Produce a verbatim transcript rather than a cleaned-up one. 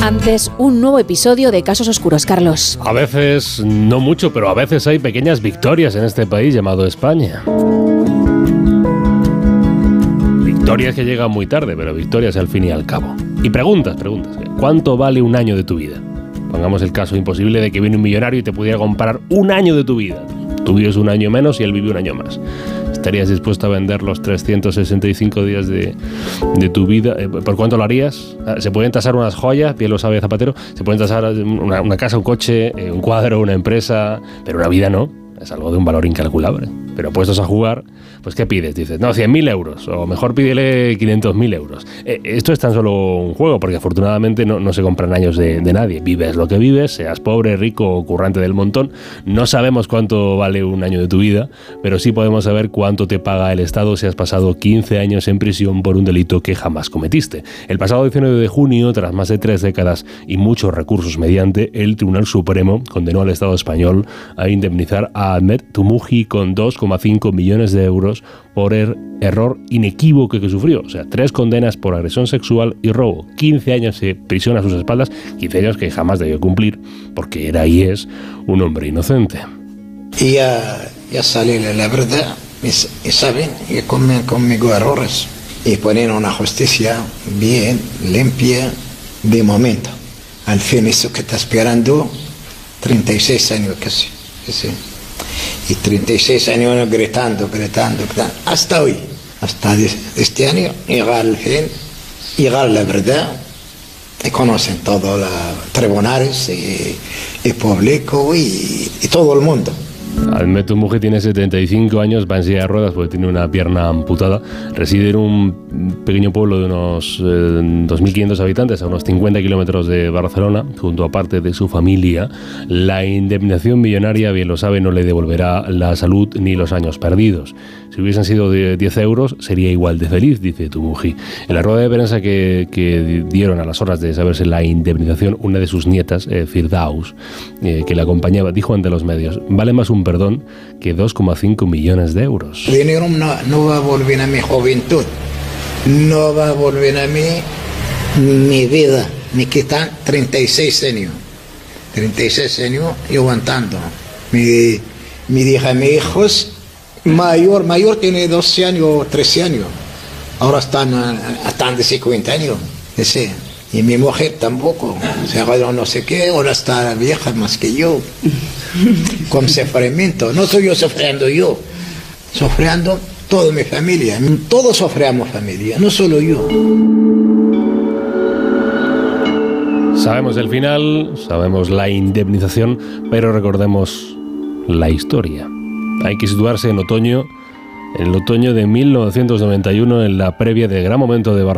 Antes, un nuevo episodio de Casos Oscuros, Carlos. A veces, no mucho, pero a veces hay pequeñas victorias en este país llamado España. Victorias que llegan muy tarde, pero victorias al fin y al cabo. Y preguntas, preguntas. ¿Cuánto vale un año de tu vida? Pongamos el caso imposible de que viene un millonario y te pudiera comprar un año de tu vida. Tú vives un año menos y él vive un año más. ¿Estarías dispuesto a vender los trescientos sesenta y cinco días de, de tu vida? ¿Por cuánto lo harías? ¿Se pueden tasar unas joyas? Bien lo sabe Zapatero. ¿Se pueden tasar una, una casa, un coche, un cuadro, una empresa? Pero una vida no. Es algo de un valor incalculable. Pero puestos a jugar, pues ¿qué pides? Dices, no, cien mil euros, o mejor pídele quinientos mil euros. Eh, esto es tan solo un juego, porque afortunadamente no, no se compran años de, de nadie. Vives lo que vives, seas pobre, rico o currante del montón. No sabemos cuánto vale un año de tu vida, pero sí podemos saber cuánto te paga el Estado si has pasado quince años en prisión por un delito que jamás cometiste. El pasado diecinueve de junio, tras más de tres décadas y muchos recursos mediante, el Tribunal Supremo condenó al Estado español a indemnizar a Ahmed Tumuji con dos coma cinco millones de euros por el error inequívoco que sufrió. O sea, tres condenas por agresión sexual y robo, quince años de prisión a sus espaldas, quince años que jamás debió cumplir, porque era y es un hombre inocente. Y ya, ya sale la verdad, y, y saben, y comen conmigo errores, y ponen una justicia bien, limpia, de momento. Al fin, eso que está esperando, treinta y seis años casi, sí. Y treinta y seis años gritando, gritando, gritando, hasta hoy, hasta este año, llega al fin, llega la verdad, y conocen todos los tribunales, y el público, y, y todo el mundo. Ahmed Tumuji tiene setenta y cinco años, va en silla de ruedas porque tiene una pierna amputada, reside en un pequeño pueblo de unos eh, dos mil quinientos habitantes, a unos cincuenta kilómetros de Barcelona, junto a parte de su familia. La indemnización millonaria, bien lo sabe, no le devolverá la salud ni los años perdidos. Si hubiesen sido de diez euros, sería igual de feliz, dice Tumuji. En la rueda de prensa que, que dieron a las horas de saberse la indemnización, una de sus nietas, eh, Firdaus, eh, que la acompañaba, dijo ante los medios, vale más un perdón que dos coma cinco millones de euros. El dinero no, no va a volver a mi juventud, no va a volver a mí mi vida, me quitan treinta y seis años, treinta y seis años y aguantando. Me, me dije a mis hijos, mayor, mayor tiene doce años, trece años, ahora están, están de cincuenta años, ese. Y mi mujer tampoco, se agarró no sé qué, ahora está vieja más que yo, con sufrimiento. No estoy yo sufriendo yo, sufriendo toda mi familia, todos sufrimos familia, no solo yo. Sabemos el final, sabemos la indemnización, pero recordemos la historia. Hay que situarse en otoño, en el otoño de mil novecientos noventa y uno, en la previa del gran momento de Barcelona.